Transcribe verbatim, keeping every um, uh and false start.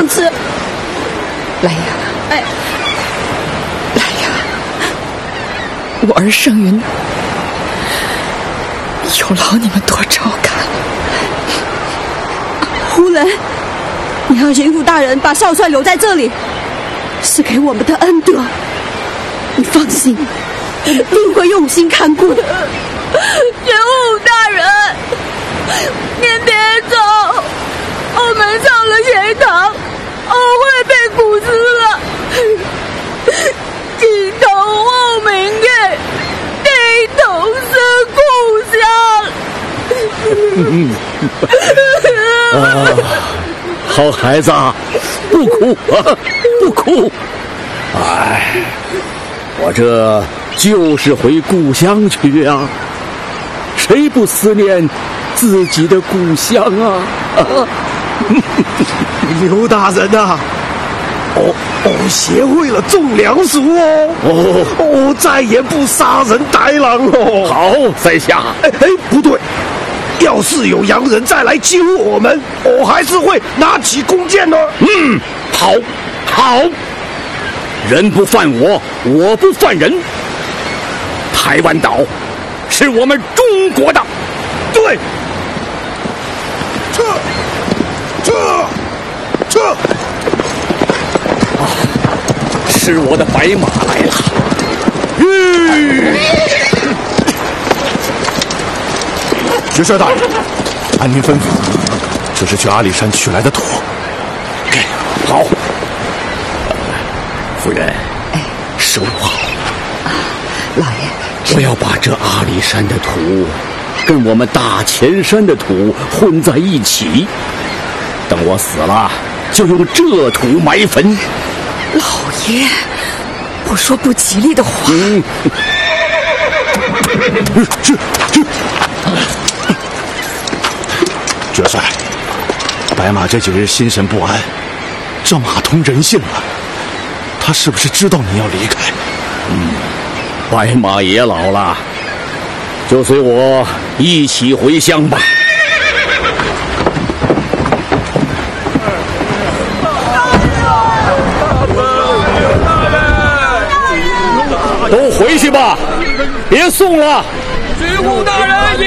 上次。 来呀， 哎， 来呀，我儿盛云有劳你们多照看。 夫人，你和巡抚大人把少帅留在这里，是给我们的恩德。你放心，我们定会用心看顾的。 巡抚大人，您别走，我们上了学堂，我会被处死了。低头望明月，低头思故乡。 啊，好孩子，不哭啊，不哭。哎，我这就是回故乡去啊，谁不思念自己的故乡啊？啊刘大人啊，哦哦，学会了种粮食哦，哦哦，再也不杀人豺狼哦。 好，在下。 哎哎，不对，要是有洋人再来救我们，我还是会拿起弓箭的。 嗯，好，好。人不犯我，我不犯人。台湾岛是我们中国的。 对。撤，撤，撤！ 啊，是我的白马来了。 吁！ 元帅大人，按您吩咐，这是去阿里山取来的土。 给，好。夫人，哎，收好。 啊，老爷， 不要把这阿里山的土跟我们大前山的土混在一起。等我死了，就用这土埋坟。 老爷，不说不吉利的话。 嗯， 是是。元帅，白马这几日心神不安，这马通人性了。他是不是知道你要离开？ 嗯，白马也老了，就随我一起回乡吧。都回去吧，别送了。 巡抚大人